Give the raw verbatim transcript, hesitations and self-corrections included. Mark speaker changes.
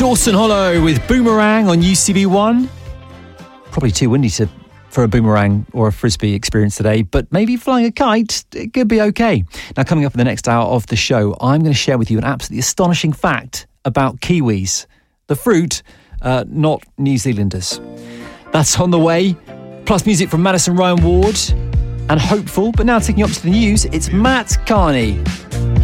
Speaker 1: Dawson Hollow with Boomerang on U C B one. Probably too windy to for a boomerang or a frisbee experience today, but maybe flying a kite, it could be okay. Now, coming up in the next hour of the show, I'm going to share with you an absolutely astonishing fact about kiwis. The fruit, uh, not New Zealanders. That's on the way. Plus music from Madison Ryan Ward and Hopeful. But now taking you up to the news, it's Matt Carney.